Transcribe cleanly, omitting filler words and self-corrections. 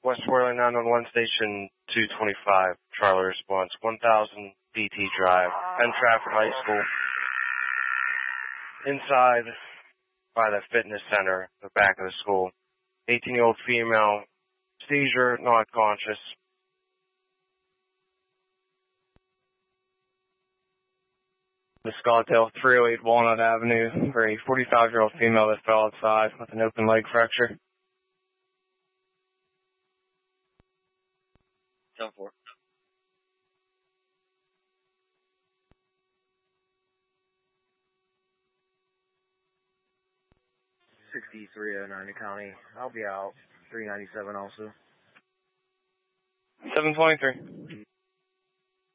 West Worley 911 Station 225. Charlie response, 1000 DT Drive, Penn Trafford High School. Inside by the fitness center, the back of the school. 18-year-old female, seizure, not conscious. The Scottsdale 308 Walnut Avenue for a 45-year-old female that fell outside with an open leg fracture. 10-4. $6309 County. I'll be out. 397 also. 723.